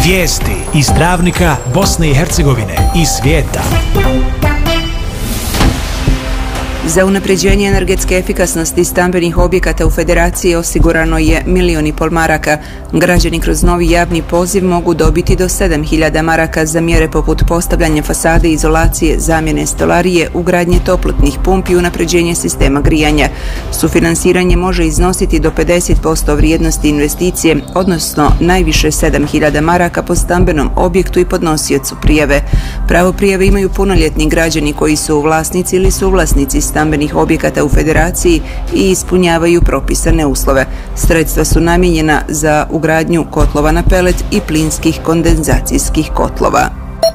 Vijesti iz Travnika, Bosne i Hercegovine i svijeta. Za unapređenje energetske efikasnosti stambenih objekata u Federaciji osigurano je 1,5 miliona maraka. Građani kroz novi javni poziv mogu dobiti do 7.000 maraka za mjere poput postavljanja fasade, izolacije, zamjene stolarije, ugradnje toplotnih pumpi i unapređenje sistema grijanja. Sufinansiranje može iznositi do 50% vrijednosti investicije, odnosno najviše 7.000 maraka po stambenom objektu i podnosiocu prijave. Pravo prijave imaju punoljetni građani koji su vlasnici ili suvlasnici stambenih objekata u Federaciji i ispunjavaju propisane uslove. Sredstva su namijenjena za ugradnju kotlova na pelet i plinskih kondenzacijskih kotlova.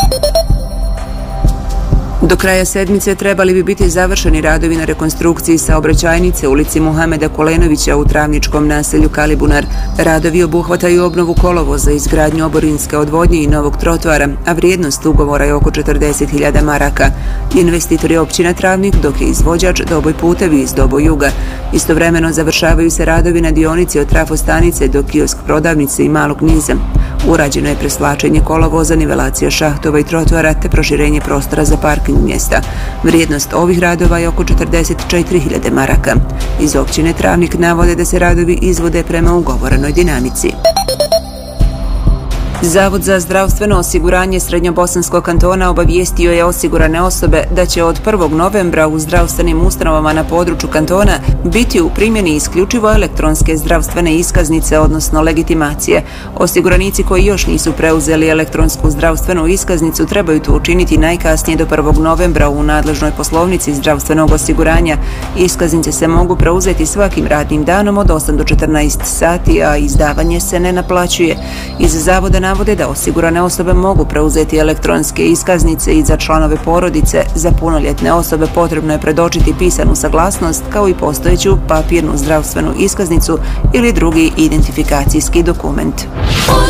Do kraja sedmice trebali bi biti završeni radovi na rekonstrukciji saobraćajnice ulici Muhameda Kolenovića u travničkom naselju Kalibunar. Radovi obuhvataju obnovu kolovoza, izgradnju oborinske odvodnje i novog trotoara, a vrijednost ugovora je oko 40.000 maraka. Investitor je općina Travnik, dok je izvođač Doboj putevi iz Doboj juga. Istovremeno završavaju se radovi na dionici od trafostanice do kiosk prodavnice i Malog niza. Urađeno je preslačenje kolovoza, nivelacija šahtova i trotoara te proširenje prostora za parking mjesta. Vrijednost ovih radova je oko 44.000 maraka. Iz općine Travnik navode da se radovi izvode prema ugovorenoj dinamici. Zavod za zdravstveno osiguranje Srednjobosanskog kantona obavijestio je osigurane osobe da će od 1. novembra u zdravstvenim ustanovama na području kantona biti u primjeni isključivo elektronske zdravstvene iskaznice, odnosno legitimacije. Osiguranici koji još nisu preuzeli elektronsku zdravstvenu iskaznicu trebaju to učiniti najkasnije do 1. novembra u nadležnoj poslovnici zdravstvenog osiguranja. Iskaznice se mogu preuzeti svakim radnim danom od 8 do 14 sati, a izdavanje se ne naplaćuje. Iz zavoda navode da osigurane osobe mogu preuzeti elektronske iskaznice i za članove porodice. Za punoljetne osobe potrebno je predočiti pisanu saglasnost kao i postojeću papirnu zdravstvenu iskaznicu ili drugi identifikacijski dokument.